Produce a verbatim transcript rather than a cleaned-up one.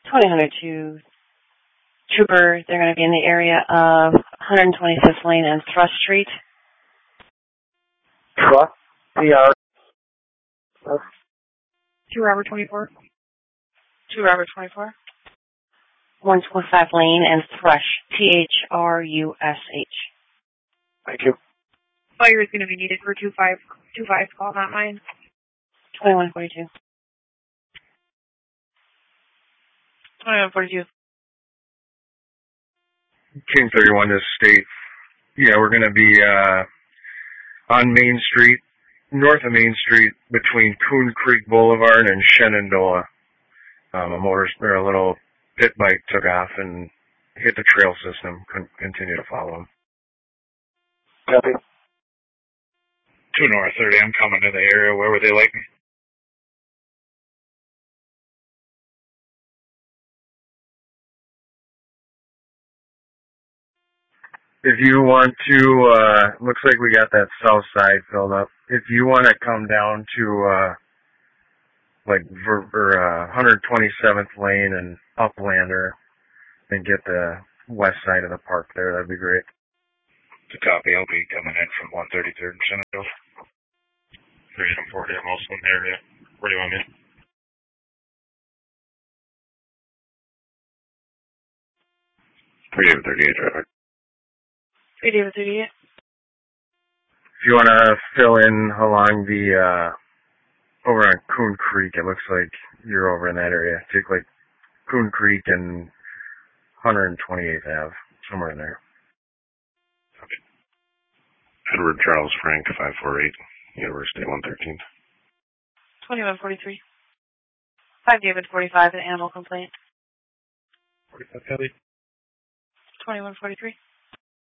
twenty two Trooper, they're going to be in the area of one twenty-fifth Lane and Thrust Street. Trust? T R. two Robert twenty-four. two Robert twenty-four. one twenty-five Lane and Thrush. T H R U S H. Thank you. Fire is going to be needed for two five two five call, not mine. twenty-one forty-two. twenty-one forty-two. King thirty-one to state. Yeah, we're going to be uh, on Main Street, north of Main Street, between Coon Creek Boulevard and Shenandoah. Um, a motor, or a little pit bike took off and hit the trail system. Couldn't continue to follow him. Copy. Two North thirty, I'm coming to the area. Where would they like me? If you want to, uh, looks like we got that south side filled up. If you want to come down to, uh, like, ver, or, uh, one twenty-seventh Lane and Uplander and get the west side of the park there, that'd be great. To copy, I'll be coming in from one thirty-third and Shenandoah. three and forty, I'm also in the area. Where do you want me? three David thirty-eight traffic. three David thirty-eight. If you want to fill in along the, uh, over on Coon Creek, it looks like you're over in that area. Take like Coon Creek and one twenty-eighth Avenue, somewhere in there. Okay. Edward Charles Frank, five four eight, University one thirteen. twenty-one forty-three. five David forty-five, an animal complaint. forty-five Kelly. twenty-one forty-three.